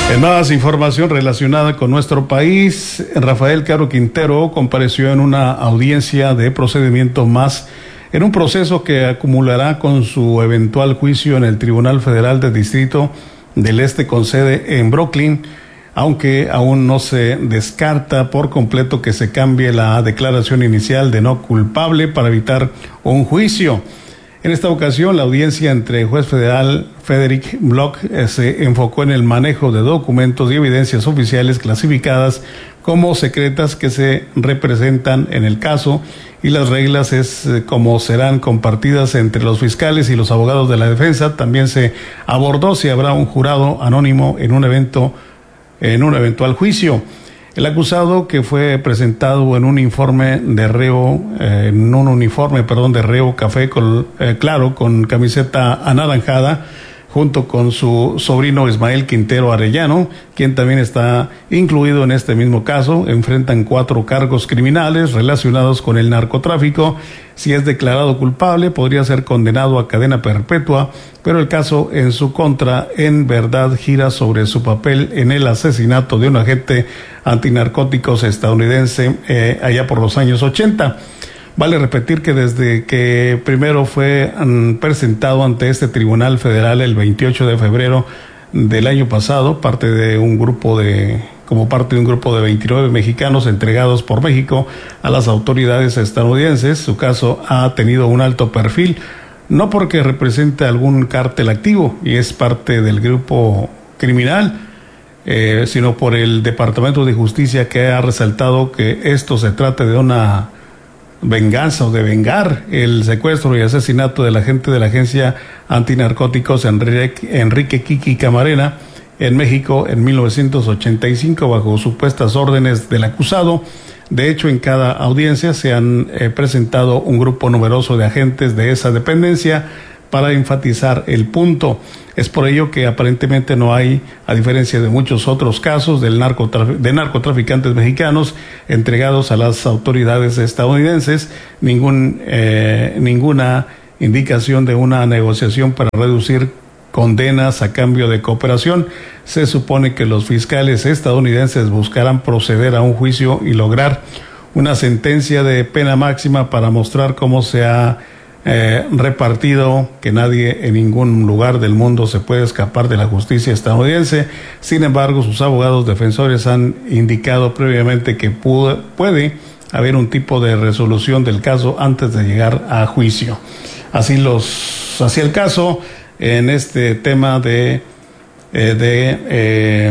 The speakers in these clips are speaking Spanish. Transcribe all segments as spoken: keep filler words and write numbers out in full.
En más información relacionada con nuestro país, Rafael Caro Quintero compareció en una audiencia de procedimiento más en un proceso que acumulará con su eventual juicio en el Tribunal Federal del Distrito del Este con sede en Brooklyn, aunque aún no se descarta por completo que se cambie la declaración inicial de no culpable para evitar un juicio. En esta ocasión, la audiencia entre el juez federal Frederick Block eh, se enfocó en el manejo de documentos y evidencias oficiales clasificadas como secretas que se representan en el caso, y las reglas es eh, cómo serán compartidas entre los fiscales y los abogados de la defensa. También se abordó si habrá un jurado anónimo en un evento, en un eventual juicio. El acusado, que fue presentado en un informe de reo, eh, en un uniforme, perdón, de reo café con, eh, claro, con camiseta anaranjada, junto con su sobrino Ismael Quintero Arellano, quien también está incluido en este mismo caso. Enfrentan cuatro cargos criminales relacionados con el narcotráfico. Si es declarado culpable, podría ser condenado a cadena perpetua, pero el caso en su contra en verdad gira sobre su papel en el asesinato de un agente antinarcóticos estadounidense eh, allá por los años ochenta. Vale repetir que desde que primero fue um, presentado ante este tribunal federal el veintiocho de febrero del año pasado, parte de un grupo de, como parte de un grupo de veintinueve mexicanos entregados por México a las autoridades estadounidenses, su caso ha tenido un alto perfil, no porque represente algún cártel activo y es parte del grupo criminal, eh, sino por el Departamento de Justicia, que ha resaltado que esto se trata de una venganza o de vengar el secuestro y asesinato del agente de la Agencia Antinarcóticos Enrique, Enrique Kiki Camarena en México en mil novecientos ochenta y cinco bajo supuestas órdenes del acusado. De hecho, en cada audiencia se han eh, presentado un grupo numeroso de agentes de esa dependencia para enfatizar el punto. Es por ello que aparentemente no hay, a diferencia de muchos otros casos del narcotraf- de narcotraficantes mexicanos entregados a las autoridades estadounidenses, ningún, eh, ninguna indicación de una negociación para reducir condenas a cambio de cooperación. Se supone que los fiscales estadounidenses buscarán proceder a un juicio y lograr una sentencia de pena máxima para mostrar cómo se ha Eh, repartido, que nadie en ningún lugar del mundo se puede escapar de la justicia estadounidense. Sin embargo, sus abogados defensores han indicado previamente que pudo, puede haber un tipo de resolución del caso antes de llegar a juicio. Así los, así el caso en este tema de eh, de eh,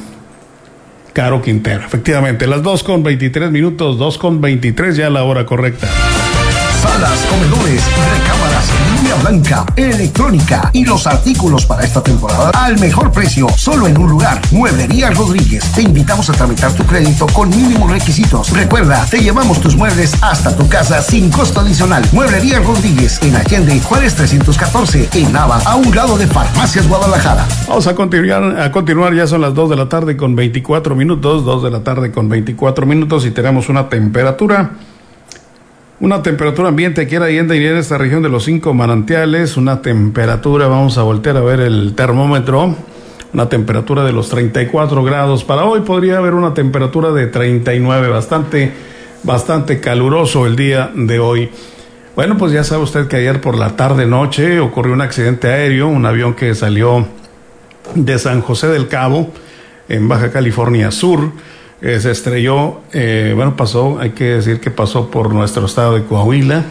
Caro Quintero. Efectivamente, las dos con veintitrés minutos, dos con veintitrés ya la hora correcta. Salas, comedores, recámaras, línea blanca, electrónica y los artículos para esta temporada al mejor precio, solo en un lugar. Mueblería Rodríguez. Te invitamos a tramitar tu crédito con mínimos requisitos. Recuerda, te llevamos tus muebles hasta tu casa sin costo adicional. Mueblería Rodríguez en Allende, Juárez trescientos catorce, en Nava, a un lado de Farmacias Guadalajara. Vamos a continuar, a continuar, ya son las dos de la tarde con veinticuatro minutos, dos de la tarde con veinticuatro minutos y tenemos una temperatura. Una temperatura ambiente aquí en Allende y en esta región de los cinco manantiales, una temperatura, vamos a voltear a ver el termómetro, una temperatura de los treinta y cuatro grados. Para hoy podría haber una temperatura de treinta y nueve, bastante, bastante caluroso el día de hoy. Bueno, pues ya sabe usted que ayer por la tarde noche ocurrió un accidente aéreo, un avión que salió de San José del Cabo, en Baja California Sur. Eh, se estrelló, eh, bueno, pasó, hay que decir que pasó por nuestro estado de Coahuila,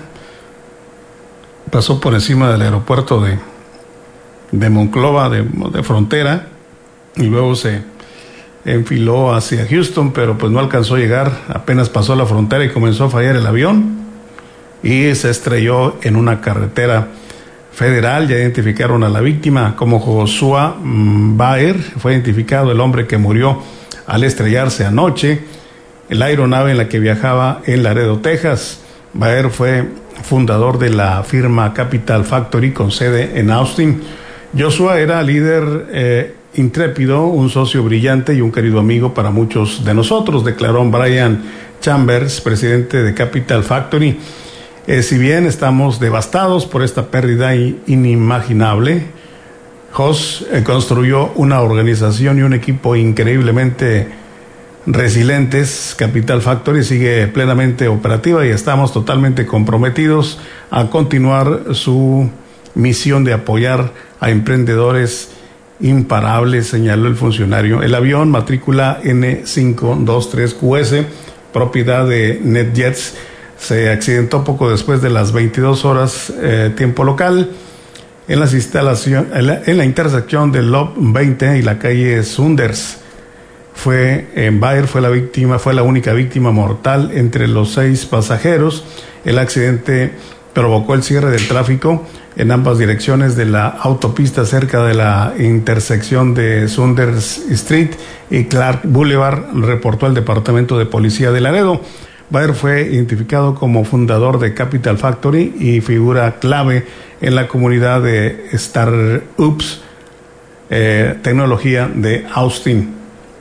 pasó por encima del aeropuerto de, de Monclova, de, de frontera, y luego se enfiló hacia Houston, pero pues no alcanzó a llegar, apenas pasó la frontera y comenzó a fallar el avión, y se estrelló en una carretera federal. Ya identificaron a la víctima como Joshua Baer, fue identificado el hombre que murió al estrellarse anoche la aeronave en la que viajaba en Laredo, Texas. Baer fue fundador de la firma Capital Factory con sede en Austin. Joshua era líder eh, intrépido, un socio brillante y un querido amigo para muchos de nosotros, declaró Brian Chambers, presidente de Capital Factory. Eh, si bien estamos devastados por esta pérdida inimaginable, Jos eh, construyó una organización y un equipo increíblemente resilientes. Capital Factory sigue plenamente operativa y estamos totalmente comprometidos a continuar su misión de apoyar a emprendedores imparables, señaló el funcionario. El avión matrícula N cinco dos tres Q S, propiedad de NetJets, se accidentó poco después de las veintidós horas eh, tiempo local en las instalaciones, en la, en la intersección del Lob veinte y la calle Sunders. Fue en Bayer fue la víctima, fue la única víctima mortal entre los seis pasajeros. El accidente provocó el cierre del tráfico en ambas direcciones de la autopista cerca de la intersección de Sunders Street y Clark Boulevard, reportó el Departamento de Policía de Laredo. Bayer fue identificado como fundador de Capital Factory y figura clave en la comunidad de Startups eh, Tecnología de Austin.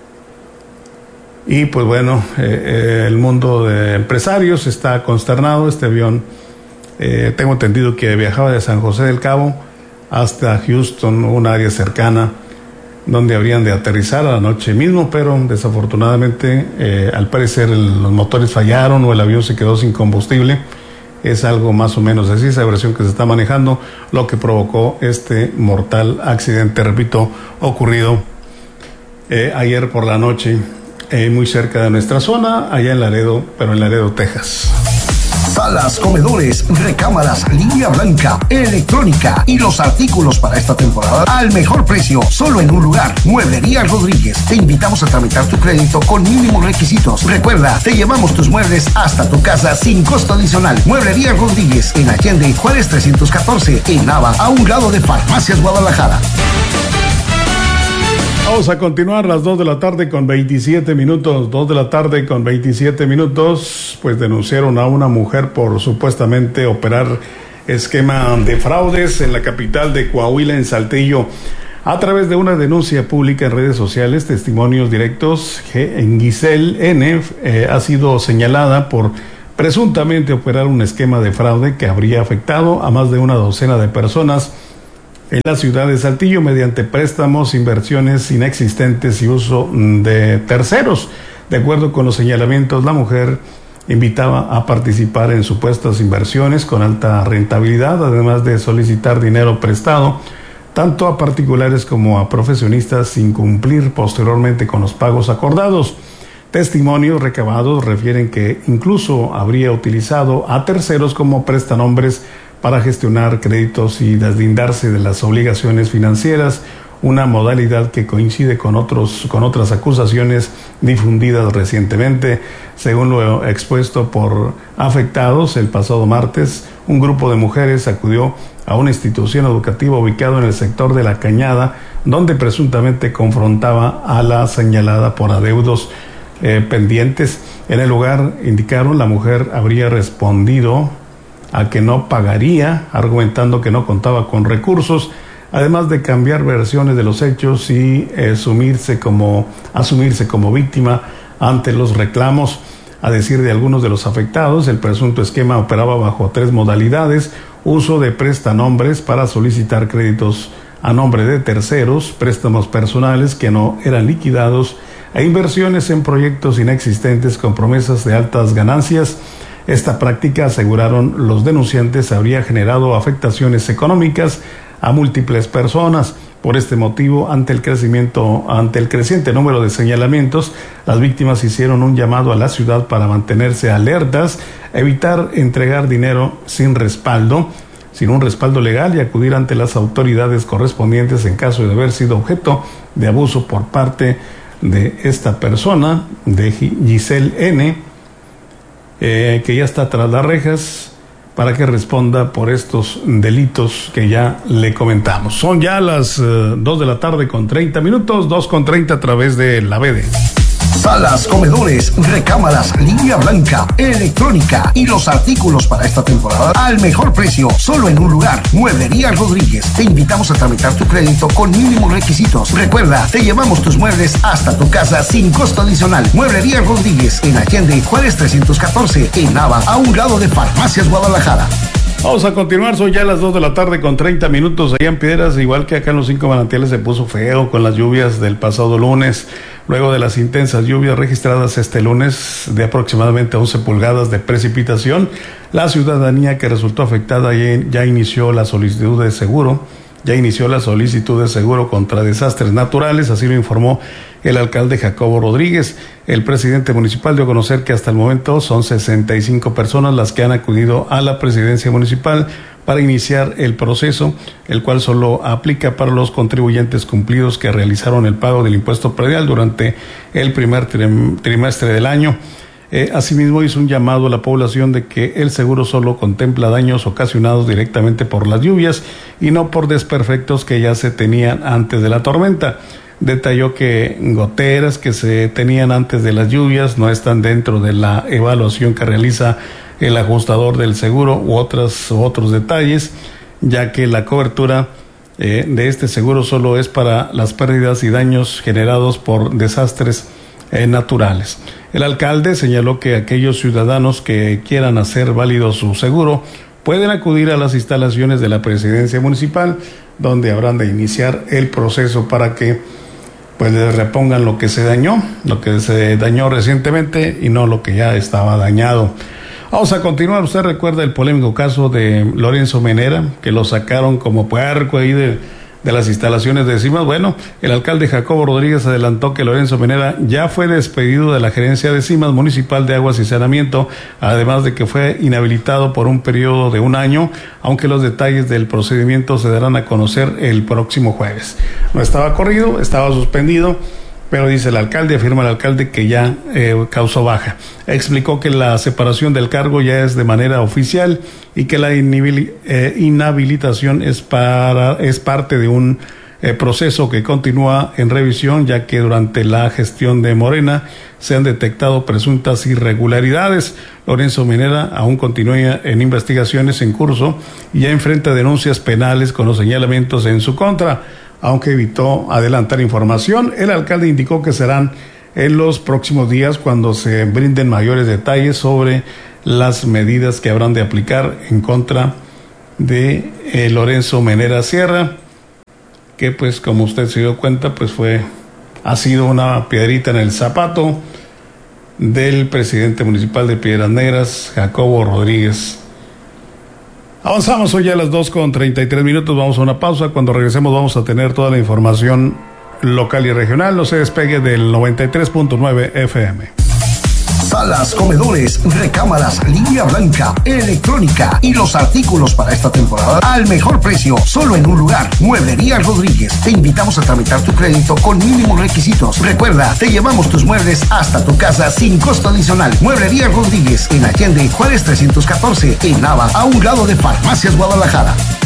Y pues bueno, eh, eh, el mundo de empresarios está consternado. Este avión, eh, tengo entendido que viajaba de San José del Cabo hasta Houston, un área cercana, donde habrían de aterrizar a la noche mismo, pero desafortunadamente, eh, al parecer, el, los motores fallaron o el avión se quedó sin combustible. Es algo más o menos así, esa versión que se está manejando, lo que provocó este mortal accidente, repito, ocurrido eh, ayer por la noche, eh, muy cerca de nuestra zona, allá en Laredo, pero en Laredo, Texas. Salas, comedores, recámaras, línea blanca, electrónica y los artículos para esta temporada al mejor precio, solo en un lugar. Mueblería Rodríguez. Te invitamos a tramitar tu crédito con mínimos requisitos. Recuerda, te llevamos tus muebles hasta tu casa sin costo adicional. Mueblería Rodríguez en Allende, Juárez trescientos catorce, en Nava, a un lado de Farmacias Guadalajara. Vamos a continuar las dos de la tarde con veintisiete minutos, dos de la tarde con veintisiete minutos, pues denunciaron a una mujer por supuestamente operar esquema de fraudes en la capital de Coahuila, en Saltillo. A través de una denuncia pública en redes sociales, testimonios directos, Giselle N. Eh, ha sido señalada por presuntamente operar un esquema de fraude que habría afectado a más de una docena de personas en la ciudad de Saltillo mediante préstamos, inversiones inexistentes y uso de terceros. De acuerdo con los señalamientos, la mujer invitaba a participar en supuestas inversiones con alta rentabilidad, además de solicitar dinero prestado tanto a particulares como a profesionistas sin cumplir posteriormente con los pagos acordados. Testimonios recabados refieren que incluso habría utilizado a terceros como prestanombres para gestionar créditos y deslindarse de las obligaciones financieras, una modalidad que coincide con otros con otras acusaciones difundidas recientemente. Según lo expuesto por afectados, el pasado martes, un grupo de mujeres acudió a una institución educativa ubicada en el sector de La Cañada, donde presuntamente confrontaba a la señalada por adeudos eh, pendientes. En el lugar, indicaron, la mujer habría respondido a que no pagaría, argumentando que no contaba con recursos, además de cambiar versiones de los hechos y eh, asumirse como, asumirse como víctima ante los reclamos. A decir de algunos de los afectados, el presunto esquema operaba bajo tres modalidades: uso de prestanombres para solicitar créditos a nombre de terceros, préstamos personales que no eran liquidados e inversiones en proyectos inexistentes con promesas de altas ganancias. Esta práctica, aseguraron los denunciantes, habría generado afectaciones económicas a múltiples personas. Por este motivo, ante el crecimiento, ante el creciente número de señalamientos, las víctimas hicieron un llamado a la ciudad para mantenerse alertas, evitar entregar dinero sin respaldo, sin un respaldo legal, y acudir ante las autoridades correspondientes en caso de haber sido objeto de abuso por parte de esta persona, de Giselle N., Eh, que ya está tras las rejas, para que responda por estos delitos que ya le comentamos. Son ya las uh, dos de la tarde con treinta minutos, dos con treinta a través de la B D. Salas, comedores, recámaras, línea blanca, electrónica y los artículos para esta temporada al mejor precio, solo en un lugar. Mueblería Rodríguez. Te invitamos a tramitar tu crédito con mínimos requisitos. Recuerda, te llevamos tus muebles hasta tu casa sin costo adicional. Mueblería Rodríguez en Allende, Juárez trescientos catorce, en Nava, a un lado de Farmacias Guadalajara. Vamos a continuar, son ya las dos de la tarde con treinta minutos allá en Piedras, igual que acá en los Cinco Manantiales se puso feo con las lluvias del pasado lunes, luego de las intensas lluvias registradas este lunes de aproximadamente once pulgadas de precipitación. La ciudadanía que resultó afectada ya, ya inició la solicitud de seguro, ya inició la solicitud de seguro contra desastres naturales, así lo informó el alcalde Jacobo Rodríguez. El presidente municipal dio a conocer que hasta el momento son sesenta y cinco personas las que han acudido a la presidencia municipal para iniciar el proceso, el cual solo aplica para los contribuyentes cumplidos que realizaron el pago del impuesto predial durante el primer trimestre del año. Eh, asimismo hizo un llamado a la población de que el seguro solo contempla daños ocasionados directamente por las lluvias y no por desperfectos que ya se tenían antes de la tormenta. Detalló que goteras que se tenían antes de las lluvias no están dentro de la evaluación que realiza el ajustador del seguro u otras, u otros detalles, ya que la cobertura eh, de este seguro solo es para las pérdidas y daños generados por desastres eh, naturales. El alcalde señaló que aquellos ciudadanos que quieran hacer válido su seguro pueden acudir a las instalaciones de la presidencia municipal, donde habrán de iniciar el proceso para que pues les repongan lo que se dañó, lo que se dañó recientemente y no lo que ya estaba dañado. Vamos a continuar. Usted recuerda el polémico caso de Lorenzo Menera, que lo sacaron como puerco ahí de, de las instalaciones de CIMAS. Bueno, el alcalde Jacobo Rodríguez adelantó que Lorenzo Menera ya fue despedido de la gerencia de CIMAS Municipal de Aguas y Saneamiento, además de que fue inhabilitado por un periodo de un año, aunque los detalles del procedimiento se darán a conocer el próximo jueves. No estaba corrido, estaba suspendido, pero dice el alcalde, afirma el alcalde que ya eh, causó baja. Explicó que la separación del cargo ya es de manera oficial y que la inhabil, eh, inhabilitación es, para, es parte de un eh, proceso que continúa en revisión, ya que durante la gestión de Morena se han detectado presuntas irregularidades. Lorenzo Menera aún continúa en investigaciones en curso y ya enfrenta denuncias penales con los señalamientos en su contra. Aunque evitó adelantar información, el alcalde indicó que serán en los próximos días cuando se brinden mayores detalles sobre las medidas que habrán de aplicar en contra de eh, Lorenzo Menera Sierra, que pues como usted se dio cuenta, pues fue, ha sido una piedrita en el zapato del presidente municipal de Piedras Negras, Jacobo Rodríguez. Avanzamos hoy a las dos con treinta y tres minutos, vamos a una pausa. Cuando regresemos vamos a tener toda la información local y regional. No se despegue del noventa y tres punto nueve F M. Salas, comedores, recámaras, línea blanca, electrónica y los artículos para esta temporada al mejor precio, solo en un lugar. Mueblería Rodríguez. Te invitamos a tramitar tu crédito con mínimos requisitos. Recuerda, te llevamos tus muebles hasta tu casa sin costo adicional. Mueblería Rodríguez en Allende, Juárez trescientos catorce, en Nava, a un lado de Farmacias Guadalajara.